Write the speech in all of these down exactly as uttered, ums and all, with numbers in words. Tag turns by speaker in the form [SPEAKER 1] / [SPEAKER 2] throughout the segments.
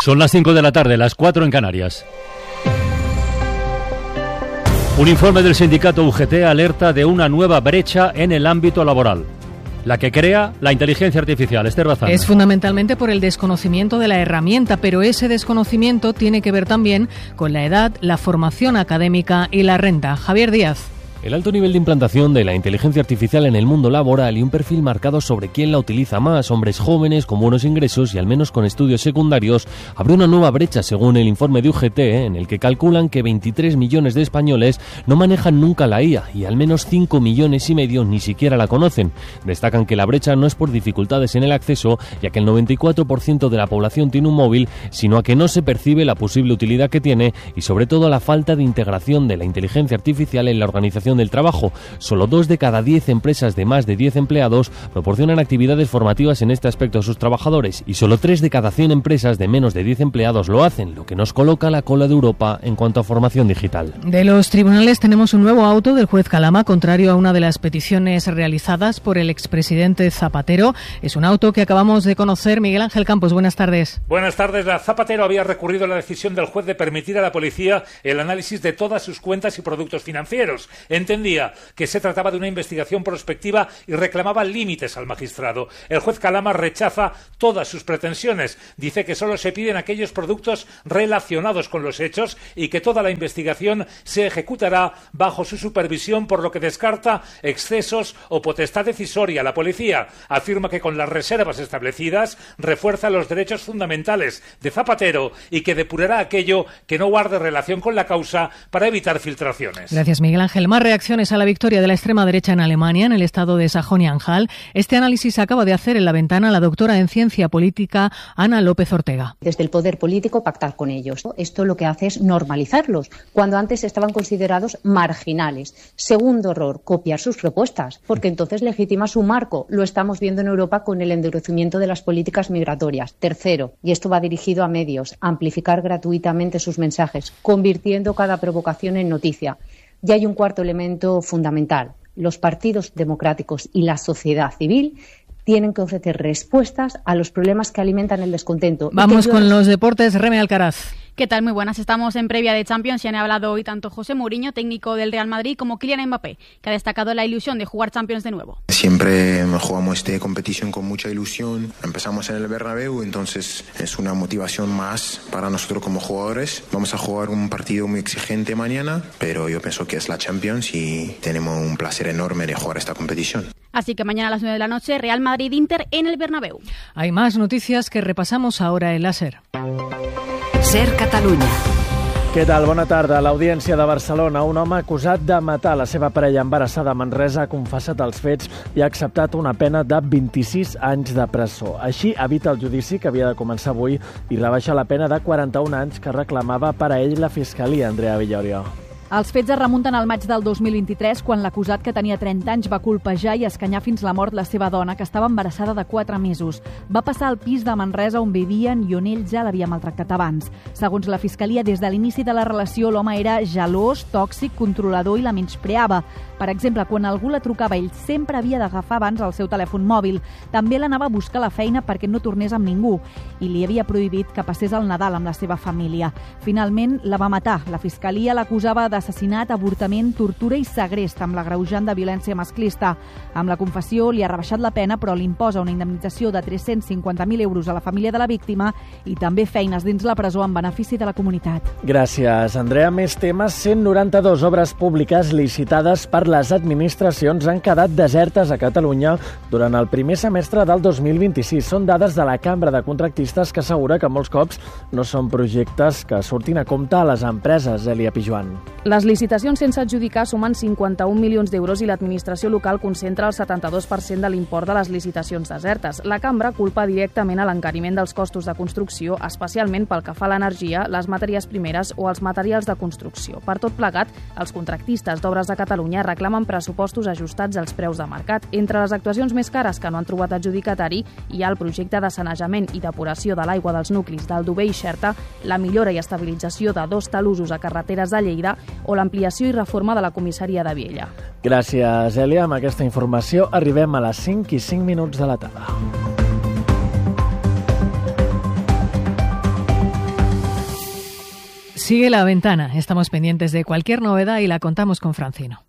[SPEAKER 1] Son las cinco de la tarde, las cuatro en Canarias. Un informe del sindicato U G T alerta de una nueva brecha en el ámbito laboral, la que crea la inteligencia artificial. Esther Bazán.
[SPEAKER 2] Es fundamentalmente por el desconocimiento de la herramienta, pero ese desconocimiento tiene que ver también con la edad, la formación académica y la renta. Javier Díaz.
[SPEAKER 3] El alto nivel de implantación de la inteligencia artificial en el mundo laboral y un perfil marcado sobre quién la utiliza más, hombres jóvenes con buenos ingresos y al menos con estudios secundarios, abre una nueva brecha según el informe de U G T, en el que calculan que veintitrés millones de españoles no manejan nunca la I A y al menos cinco millones y medio ni siquiera la conocen. Destacan que la brecha no es por dificultades en el acceso, ya que el noventa y cuatro por ciento de la población tiene un móvil, sino a que no se percibe la posible utilidad que tiene y sobre todo la falta de integración de la inteligencia artificial en la organización del trabajo. Solo dos de cada diez empresas de más de diez empleados proporcionan actividades formativas en este aspecto a sus trabajadores y solo tres de cada cien empresas de menos de diez empleados lo hacen, lo que nos coloca a la cola de Europa en cuanto a formación digital.
[SPEAKER 2] De los tribunales tenemos un nuevo auto del juez Calama, contrario a una de las peticiones realizadas por el expresidente Zapatero. Es un auto que acabamos de conocer. Miguel Ángel Campos, buenas tardes.
[SPEAKER 4] Buenas tardes. La Zapatero había recurrido a la decisión del juez de permitir a la policía el análisis de todas sus cuentas y productos financieros. Entendía que se trataba de una investigación prospectiva y reclamaba límites al magistrado. El juez Calama rechaza todas sus pretensiones. Dice que solo se piden aquellos productos relacionados con los hechos y que toda la investigación se ejecutará bajo su supervisión, por lo que descarta excesos o potestad decisoria. La policía afirma que con las reservas establecidas refuerza los derechos fundamentales de Zapatero y que depurará aquello que no guarde relación con la causa para evitar filtraciones.
[SPEAKER 2] Gracias, Miguel Ángel. Más reacciones a la victoria de la extrema derecha en Alemania, en el estado de Sajonia-Anhalt. Este análisis acaba de hacer en la ventana la doctora en ciencia política Ana López Ortega.
[SPEAKER 5] Desde el poder político pactar con ellos. Esto lo que hace es normalizarlos, cuando antes estaban considerados marginales. Segundo error, copiar sus propuestas, porque entonces legitima su marco. Lo estamos viendo en Europa con el endurecimiento de las políticas migratorias. Tercero, y esto va dirigido a medios, amplificar gratuitamente sus mensajes, convirtiendo cada provocación en noticia. Y hay un cuarto elemento fundamental. Los partidos democráticos y la sociedad civil tienen que ofrecer respuestas a los problemas que alimentan el descontento.
[SPEAKER 2] Vamos con los deportes. Reme Alcaraz.
[SPEAKER 6] ¿Qué tal? Muy buenas. Estamos en previa de Champions y han hablado hoy tanto José Mourinho, técnico del Real Madrid, como Kylian Mbappé, que ha destacado la ilusión de jugar Champions de nuevo.
[SPEAKER 7] Siempre jugamos esta competición con mucha ilusión. Empezamos en el Bernabéu, entonces es una motivación más para nosotros como jugadores. Vamos a jugar un partido muy exigente mañana, pero yo pienso que es la Champions y tenemos un placer enorme de jugar esta competición.
[SPEAKER 6] Así que mañana a las nueve de la noche, Real Madrid-Inter en el Bernabéu.
[SPEAKER 2] Hay más noticias que repasamos ahora en la SER.
[SPEAKER 8] SER Catalunya.
[SPEAKER 9] Què tal? Bona tarda. L'Audiència de Barcelona, un home acusat de matar la seva parella embarassada a Manresa, ha confessat els fets i ha acceptat una pena de vint-i-sis anys de presó. Així evita el judici, que havia de començar avui, i rebaixa la pena de quaranta-un anys que reclamava per a ell la Fiscalia. Andrea Villorio.
[SPEAKER 10] Els fets es remunten al maig del dos mil vint-i-tres, quan l'acusat, que tenia trenta anys, va colpejar i escanyar fins la mort la seva dona, que estava embarassada de quatre mesos. Va passar al pis de Manresa on vivien i on ell ja l'havia maltractat abans. Segons la Fiscalia, des de l'inici de la relació, l'home era gelós, tòxic, controlador i la menyspreava. Per exemple, quan algú la trucava, ell sempre havia d'agafar abans el seu telèfon mòbil. També l'anava a buscar a la feina perquè no tornés amb ningú i li havia prohibit que passés el Nadal amb la seva família. Finalment, la va matar. La Fiscalia l'acusava de assassinat, avortament, tortura i segrest amb l'agreujant de violència masclista. Amb la confessió li ha rebaixat la pena, però li imposa una indemnització de tres-cents cinquanta mil euros a la família de la víctima i també feines dins la presó en benefici de la comunitat.
[SPEAKER 9] Gràcies, Andrea. Més temes. cent noranta-dues obres públiques licitades per les administracions han quedat desertes a Catalunya durant el primer semestre del dos mil vint-i-sis. Són dades de la Cambra de Contractistes, que assegura que molts cops no són projectes que surtin a compte a les empreses. Elia Pijuan.
[SPEAKER 11] Les licitacions sense adjudicar sumen cinquanta-un milions d'euros i l'administració local concentra el setanta-dos per cent de l'import de les licitacions desertes. La cambra culpa directament a l'encariment dels costos de construcció, especialment pel que fa a l'energia, les matèries primeres o els materials de construcció. Per tot plegat, els contractistes d'obres de Catalunya reclamen pressupostos ajustats als preus de mercat. Entre les actuacions més cares que no han trobat adjudicatari hi ha el projecte de sanejament i depuració de l'aigua dels nuclis d'Aldover i Xerta, la millora i estabilització de dos talussos a carreteres de Lleida o l'ampliació i reforma de la comissaria de Viella.
[SPEAKER 9] Gràcies, Elia. Amb aquesta informació arribem a les cinc i cinc minuts de la tarda.
[SPEAKER 2] Sigue La Ventana. Estamos pendientes de cualquier novedad y la contamos con Francino.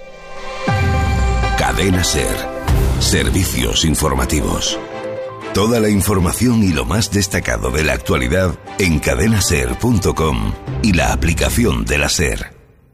[SPEAKER 12] Cadena SER. Servicios informativos. Toda la información y lo más destacado de la actualidad en cadena ser punto com y la aplicación de la SER.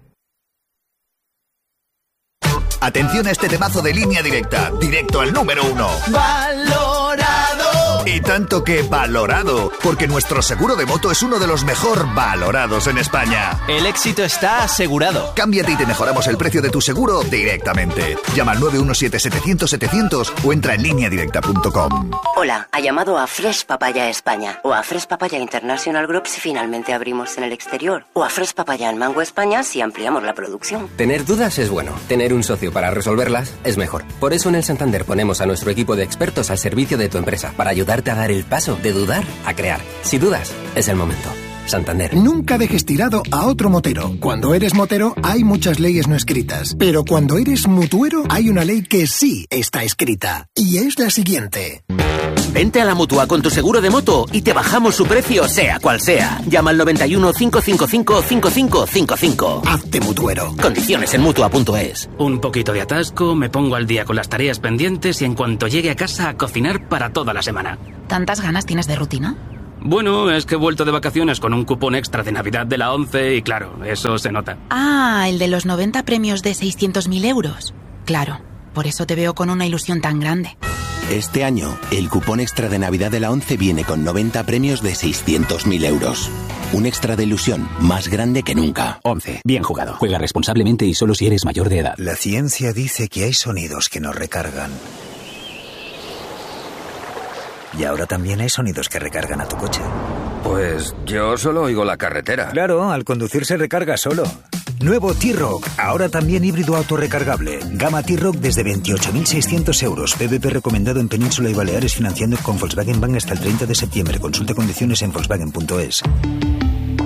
[SPEAKER 13] Atención a este temazo de Línea Directa, directo al número uno. ¡Valorado! Y tanto que valorado, porque nuestro seguro de moto es uno de los mejor valorados en España.
[SPEAKER 14] El éxito está asegurado.
[SPEAKER 13] Cámbiate y te mejoramos el precio de tu seguro directamente. Llama al nueve uno siete setecientos setecientos o entra en línea directa punto com.
[SPEAKER 15] Hola, ha llamado a Fresh Papaya España o a Fresh Papaya International Group si finalmente abrimos en el exterior o a Fresh Papaya en Mango España si ampliamos la producción.
[SPEAKER 16] Tener dudas es bueno, tener un socio para resolverlas es mejor. Por eso en el Santander ponemos a nuestro equipo de expertos al servicio de tu empresa para ayudarte a dar el paso de dudar a crear. Si dudas, es el momento. Santander.
[SPEAKER 17] Nunca dejes tirado a otro motero. Cuando eres motero hay muchas leyes no escritas, pero cuando eres mutuero hay una ley que sí está escrita y es la siguiente.
[SPEAKER 18] Vente a la Mutua con tu seguro de moto y te bajamos su precio sea cual sea. Llama al noventa y uno, cinco cinco cinco, cinco cinco cinco cinco.
[SPEAKER 17] Hazte mutuero.
[SPEAKER 18] Condiciones en mutua punto es.
[SPEAKER 19] Un poquito de atasco, me pongo al día con las tareas pendientes y en cuanto llegue a casa a cocinar para toda la semana.
[SPEAKER 20] ¿Tantas ganas tienes de rutina?
[SPEAKER 19] Bueno, es que he vuelto de vacaciones con un cupón extra de Navidad de la ONCE y claro, eso se nota.
[SPEAKER 20] Ah, el de los noventa premios de seiscientos mil euros. Claro, por eso te veo con una ilusión tan grande.
[SPEAKER 21] Este año, el cupón extra de Navidad de la ONCE viene con noventa premios de seiscientos mil euros. Un extra de ilusión más grande que nunca.
[SPEAKER 22] ONCE, bien jugado. Juega responsablemente y solo si eres mayor de edad.
[SPEAKER 23] La ciencia dice que hay sonidos que nos recargan. Y ahora también hay sonidos que recargan a tu coche.
[SPEAKER 24] Pues yo solo oigo la carretera.
[SPEAKER 23] Claro, al conducir se recarga solo. Nuevo T-Roc, ahora también híbrido autorrecargable. Gama T-Roc desde veintiocho mil seiscientos euros. P V P recomendado en Península y Baleares financiando con Volkswagen Bank hasta el treinta de septiembre. Consulta condiciones en volkswagen punto es.